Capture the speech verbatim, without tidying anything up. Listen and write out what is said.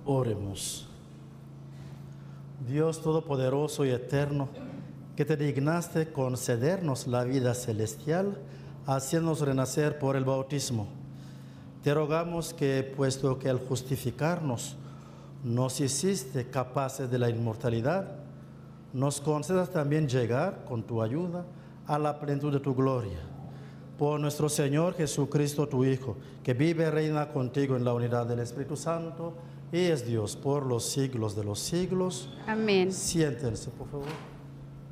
Oremos. Dios Todopoderoso y Eterno, que te dignaste concedernos la vida celestial, haciéndonos renacer por el bautismo, te rogamos que, puesto que al justificarnos nos hiciste capaces de la inmortalidad, nos concedas también llegar, con tu ayuda, a la plenitud de tu gloria. Por nuestro Señor Jesucristo, tu Hijo, que vive y reina contigo en la unidad del Espíritu Santo, y es Dios por los siglos de los siglos. Amén. Siéntense, por favor.